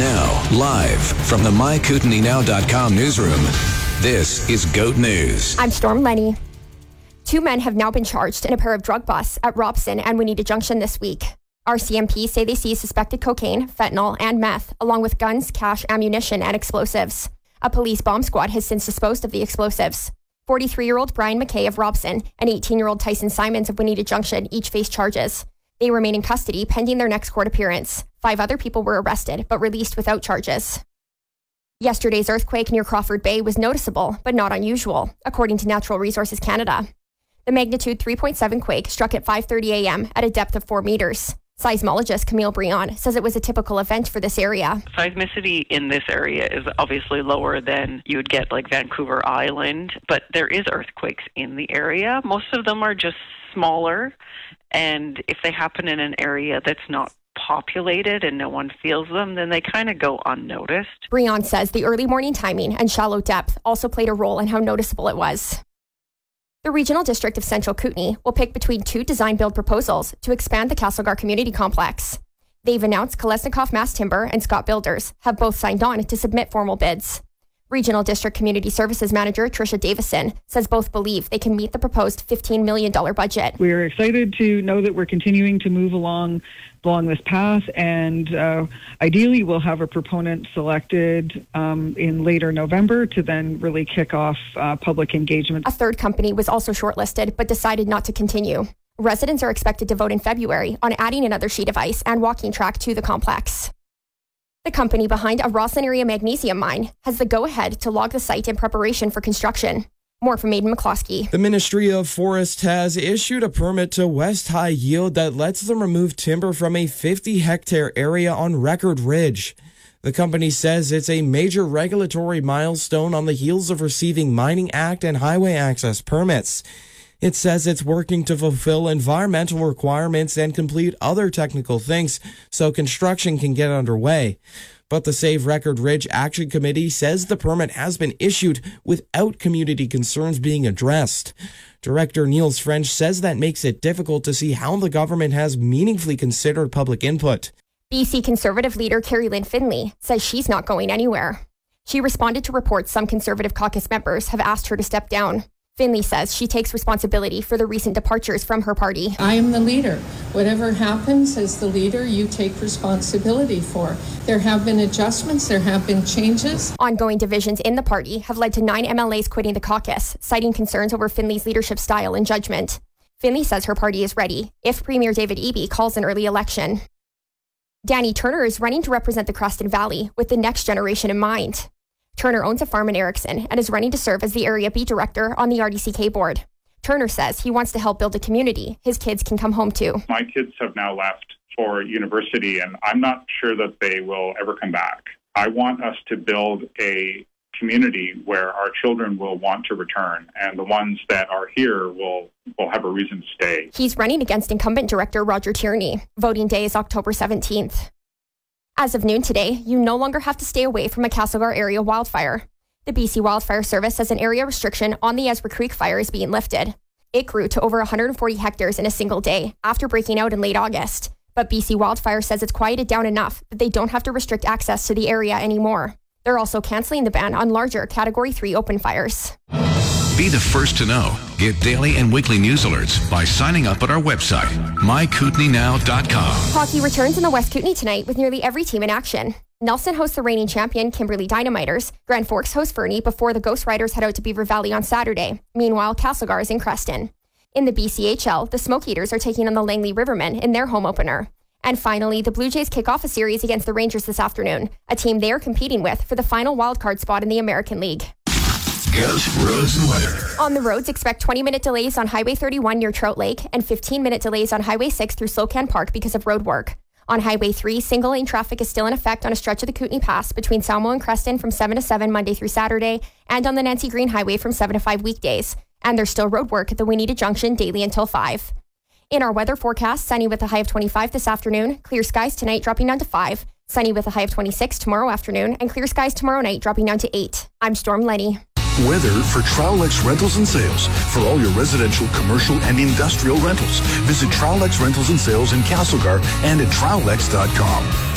Now, live from the MyKootenainow.com newsroom, this is GOAT News. I'm Storm Lenny. 2 men have now been charged in a pair of drug busts at Robson and Wineta Junction this week. RCMP say they seized suspected cocaine, fentanyl, and meth, along with guns, cash, ammunition, and explosives. A police bomb squad has since disposed of the explosives. 43-year-old Brian McKay of Robson and 18-year-old Tyson Simons of Wineta Junction each face charges. They remain in custody pending their next court appearance. 5 other people were arrested but released without charges. Yesterday's earthquake near Crawford Bay was noticeable but not unusual, according to Natural Resources Canada. The magnitude 3.7 quake struck at 5:30 a.m. at a depth of 4 meters. Seismologist Camille Brion says it was a typical event for this area. Seismicity in this area is obviously lower than you would get like Vancouver Island, but there is earthquakes in the area. Most of them are just smaller, and if they happen in an area that's not populated and no one feels them, then they kind of go unnoticed. Brion says the early morning timing and shallow depth also played a role in how noticeable it was. The Regional District of Central Kootenay will pick between 2 design-build proposals to expand the Castlegar Community Complex. They've announced Kolesnikov Mass Timber and Scott Builders have both signed on to submit formal bids. Regional District Community Services Manager Tricia Davison says both believe they can meet the proposed $15 million budget. We're excited to know that we're continuing to move along this path, and ideally we'll have a proponent selected in later November to then really kick off public engagement. A third company was also shortlisted but decided not to continue. Residents are expected to vote in February on adding another sheet of ice and walking track to the complex. The company behind a Roslyn area magnesium mine has the go-ahead to log the site in preparation for construction. More from Aidan McCloskey. The Ministry of Forests has issued a permit to West High Yield that lets them remove timber from a 50-hectare area on Record Ridge. The company says it's a major regulatory milestone on the heels of receiving Mining Act and highway access permits. It says it's working to fulfill environmental requirements and complete other technical things so construction can get underway. But the Save Record Ridge Action Committee says the permit has been issued without community concerns being addressed. Director Niels French says that makes it difficult to see how the government has meaningfully considered public input. BC Conservative leader Carrie Lynn Finley says she's not going anywhere. She responded to reports some Conservative caucus members have asked her to step down. Finley says she takes responsibility for the recent departures from her party. I am the leader. Whatever happens as the leader, you take responsibility for. There have been adjustments, there have been changes. Ongoing divisions in the party have led to 9 MLAs quitting the caucus, citing concerns over Finley's leadership style and judgment. Finley says her party is ready if Premier David Eby calls an early election. Danny Turner is running to represent the Creston Valley with the next generation in mind. Turner owns a farm in Erickson and is running to serve as the Area Beat Director on the RDCK board. Turner says he wants to help build a community his kids can come home to. My kids have now left for university, and I'm not sure that they will ever come back. I want us to build a community where our children will want to return, and the ones that are here will have a reason to stay. He's running against incumbent director Roger Tierney. Voting day is October 17th. As of noon today, you no longer have to stay away from a Castlegar area wildfire. The BC Wildfire Service says an area restriction on the Ezra Creek fire is being lifted. It grew to over 140 hectares in a single day after breaking out in late August. But BC Wildfire says it's quieted down enough that they don't have to restrict access to the area anymore. They're also canceling the ban on larger Category 3 open fires. Be the first to know. Get daily and weekly news alerts by signing up at our website, MyKootenainow.com. Hockey returns in the West Kootenay tonight with nearly every team in action. Nelson hosts the reigning champion Kimberley Dynamiters. Grand Forks hosts Fernie before the Ghost Riders head out to Beaver Valley on Saturday. Meanwhile, Castlegar is in Creston. In the BCHL, the Smoke Eaters are taking on the Langley Rivermen in their home opener. And finally, the Blue Jays kick off a series against the Rangers this afternoon, a team they are competing with for the final wildcard spot in the American League. GOAT roads and weather. On the roads, expect 20-minute delays on Highway 31 near Trout Lake and 15-minute delays on Highway 6 through Slocan Park because of road work. On Highway 3, single-lane traffic is still in effect on a stretch of the Kootenay Pass between Salmo and Creston from 7 to 7 Monday through Saturday, and on the Nancy Green Highway from 7 to 5 weekdays. And there's still road work at the Wineta Junction daily until 5. In our weather forecast, sunny with a high of 25 this afternoon, clear skies tonight dropping down to 5, sunny with a high of 26 tomorrow afternoon, and clear skies tomorrow night dropping down to 8. I'm Storm Lenny. Weather for Trowlex Rentals and Sales. For all your residential, commercial, and industrial rentals, visit Trowlex Rentals and Sales in Castlegar and at trowlex.com.